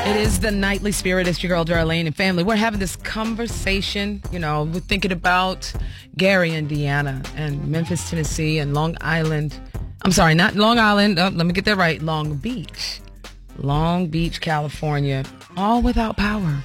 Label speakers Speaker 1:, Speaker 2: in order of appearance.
Speaker 1: is the Nightly Spirit. It's your girl, Darlene, and family. We're having this conversation. We're thinking about Gary, Indiana, and Memphis, Tennessee, and Long Island. I'm sorry, not Long Island. Let me get that right. Long Beach, California. All without power.